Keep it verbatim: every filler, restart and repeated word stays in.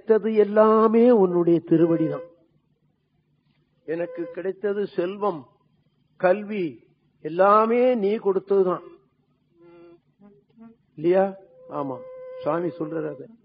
கிடைத்தது எல்லாமே உன்னுடைய திருவடிதான். எனக்கு கிடைத்தது செல்வம், கல்வி எல்லாமே நீ கொடுத்ததுதான் இல்லையா? ஆமா, சுவாமி சொல்றாரு.